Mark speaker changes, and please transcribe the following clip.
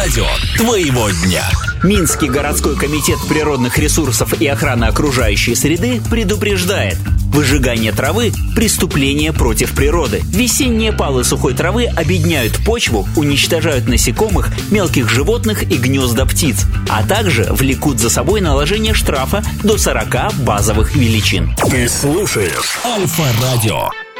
Speaker 1: Радио твоего дня.
Speaker 2: Минский городской комитет природных ресурсов и охраны окружающей среды предупреждает: выжигание травы – преступление против природы. Весенние палы сухой травы обедняют почву, уничтожают насекомых, мелких животных и гнезда птиц, а также влекут за собой наложение штрафа до 40 базовых величин.
Speaker 1: Ты слушаешь Альфа-Радио.